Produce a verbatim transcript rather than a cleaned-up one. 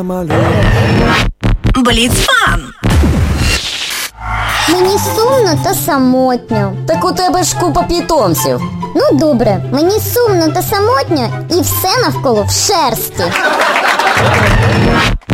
Бліцфан. Мені сумно та самотньо. Так у тебе ж купа питомців. Ну добре, мені сумно та самотньо і все навколо в шерсті.